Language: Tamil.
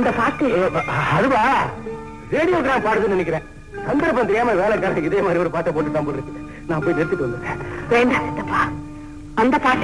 அந்த பாட்டு அதுவா ரேடியோகிராம் பாடுதுன்னு நினைக்கிறேன். சந்தர்ப்பம் தெரியாம வேலைக்காரருக்கு இதே மாதிரி ஒரு பாட்டை போட்டு தான் போட்டுருக்கு. நான் போய் நிறுத்திட்டு வந்தேன். வேண்டாம் சித்தப்பா, அந்த பாட்டு